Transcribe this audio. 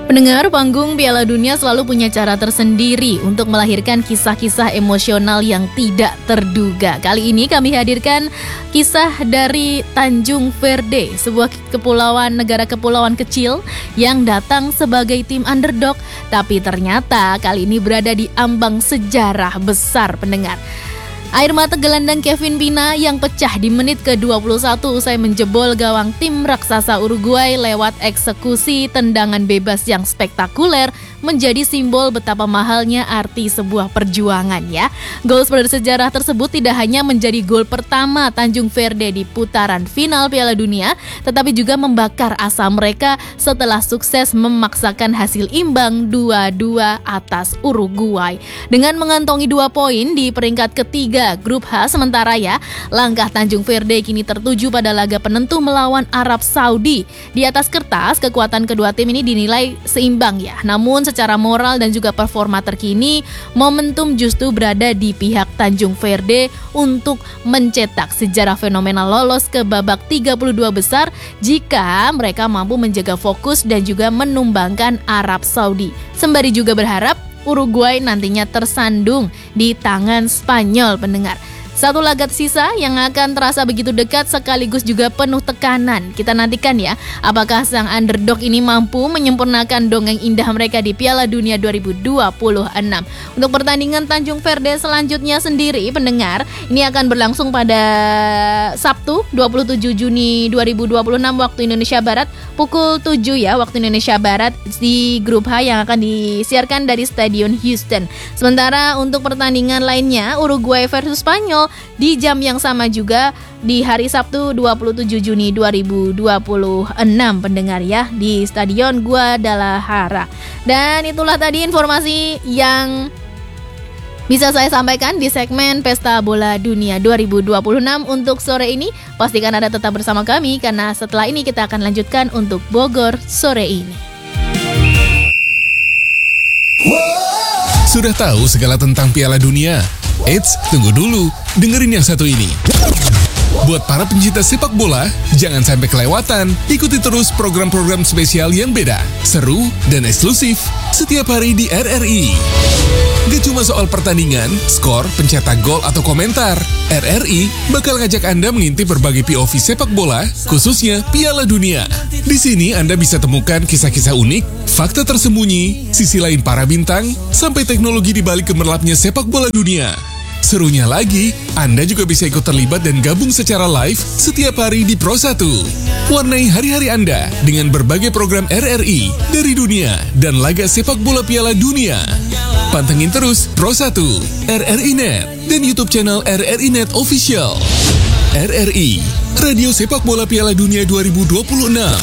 Pendengar, panggung Piala Dunia selalu punya cara tersendiri untuk melahirkan kisah-kisah emosional yang tidak terduga. Kali ini kami hadirkan kisah dari Tanjung Verde, sebuah negara kepulauan kecil yang datang sebagai tim underdog, tapi ternyata kali ini berada di ambang sejarah besar, pendengar. Air mata gelandang Kevin Pina yang pecah di menit ke-21 usai menjebol gawang tim raksasa Uruguay lewat eksekusi tendangan bebas yang spektakuler menjadi simbol betapa mahalnya arti sebuah perjuangan ya. Gol bersejarah tersebut tidak hanya menjadi gol pertama Tanjung Verde di putaran final Piala Dunia, tetapi juga membakar asa mereka setelah sukses memaksakan hasil imbang 2-2 atas Uruguay. Dengan mengantongi 2 poin di peringkat ketiga grup H sementara ya, langkah Tanjung Verde kini tertuju pada laga penentu melawan Arab Saudi. Di atas kertas, kekuatan kedua tim ini dinilai seimbang ya. Namun secara moral dan juga performa terkini, momentum justru berada di pihak Tanjung Verde untuk mencetak sejarah fenomenal lolos ke babak 32 besar jika mereka mampu menjaga fokus dan juga menumbangkan Arab Saudi. Sembari juga berharap Uruguay nantinya tersandung di tangan Spanyol, pendengar. Satu laga sisa yang akan terasa begitu dekat sekaligus juga penuh tekanan. Kita nantikan ya, apakah sang underdog ini mampu menyempurnakan dongeng indah mereka di Piala Dunia 2026. Untuk pertandingan Tanjung Verde selanjutnya sendiri, pendengar, ini akan berlangsung pada Sabtu 27 Juni 2026 waktu Indonesia Barat pukul 7 ya waktu Indonesia Barat di grup H yang akan disiarkan dari Stadion Houston. Sementara untuk pertandingan lainnya Uruguay versus Spanyol di jam yang sama juga di hari Sabtu 27 Juni 2026, pendengar ya, di Stadion Guadalajara. Dan itulah tadi informasi yang bisa saya sampaikan di segmen Pesta Bola Dunia 2026 untuk sore ini. Pastikan Anda tetap bersama kami karena setelah ini kita akan lanjutkan untuk Bogor sore ini. Sudah tahu segala tentang Piala Dunia? Eits, tunggu dulu, dengerin yang satu ini. Buat para pencinta sepak bola, jangan sampai kelewatan. Ikuti terus program-program spesial yang beda, seru, dan eksklusif setiap hari di RRI. Gak cuma soal pertandingan, skor, pencetak gol, atau komentar. RRI bakal ngajak Anda mengintip berbagai POV sepak bola, khususnya Piala Dunia. Di sini Anda bisa temukan kisah-kisah unik, fakta tersembunyi, sisi lain para bintang, sampai teknologi di balik gemerlapnya sepak bola dunia. Serunya lagi, Anda juga bisa ikut terlibat dan gabung secara live setiap hari di Pro 1. Warnai hari-hari Anda dengan berbagai program RRI dari dunia dan laga sepak bola Piala Dunia. Pantengin terus Pro 1, RRI Net, dan YouTube channel RRI Net Official. RRI, Radio Sepak Bola Piala Dunia 2026.